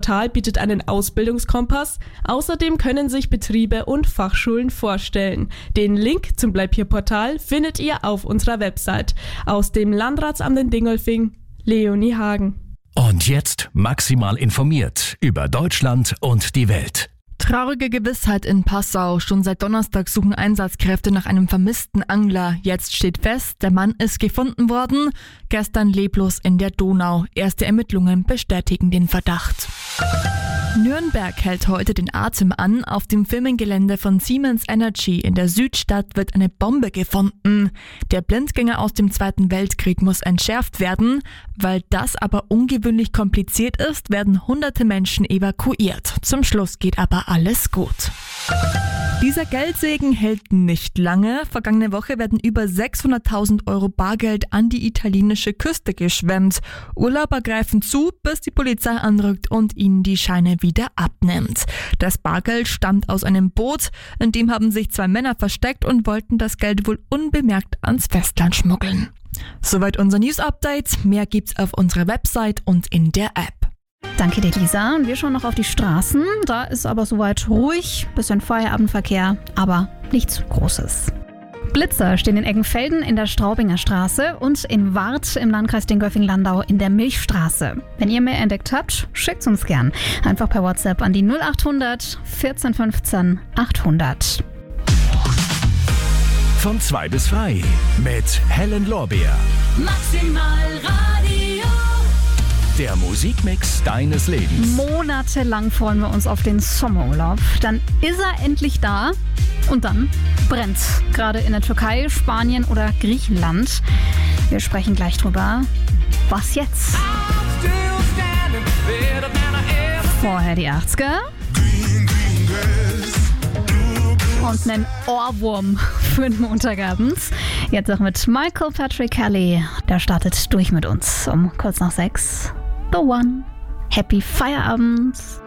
Portal bietet einen Ausbildungskompass. Außerdem können sich Betriebe und Fachschulen vorstellen. Den Link zum Bleib hier Portal findet ihr auf unserer Website. Aus dem Landratsamt in Dingolfing, Leonie Hagen. Und jetzt maximal informiert über Deutschland und die Welt. Traurige Gewissheit in Passau. Schon seit Donnerstag suchen Einsatzkräfte nach einem vermissten Angler. Jetzt steht fest, der Mann ist gefunden worden. Gestern leblos in der Donau. Erste Ermittlungen bestätigen den Verdacht. Nürnberg hält heute den Atem an. Auf dem Firmengelände von Siemens Energy in der Südstadt wird eine Bombe gefunden. Der Blindgänger aus dem Zweiten Weltkrieg muss entschärft werden. Weil das aber ungewöhnlich kompliziert ist, werden hunderte Menschen evakuiert. Zum Schluss geht aber alles gut. Dieser Geldsegen hält nicht lange. Vergangene Woche werden über 600.000 € Bargeld an die italienische Küste geschwemmt. Urlauber greifen zu, bis die Polizei anrückt und ihnen die Scheine wieder abnimmt. Das Bargeld stammt aus einem Boot, in dem haben sich 2 Männer versteckt und wollten das Geld wohl unbemerkt ans Festland schmuggeln. Soweit unser News-Update. Mehr gibt's auf unserer Website und in der App. Danke dir, Lisa. Und wir schauen noch auf die Straßen. Da ist aber soweit ruhig, bisschen Feierabendverkehr, aber nichts Großes. Blitzer stehen in Eggenfelden in der Straubinger Straße und in Warth im Landkreis Dingolfing-Landau in der Milchstraße. Wenn ihr mehr entdeckt habt, schickt's uns gern. Einfach per WhatsApp an die 0800 14 15 800. Von 2 bis frei mit Helen Lorbeer. Maximal Radio. Der Musikmix deines Lebens. Monatelang freuen wir uns auf den Sommerurlaub. Dann ist er endlich da und dann brennt's. Gerade in der Türkei, Spanien oder Griechenland. Wir sprechen gleich drüber. Was jetzt? Vorher die 80er. Und einen Ohrwurm für den Montagabend. Jetzt auch mit Michael Patrick Kelly. Der startet durch mit uns um kurz nach 6. The One. Happy Feierabend.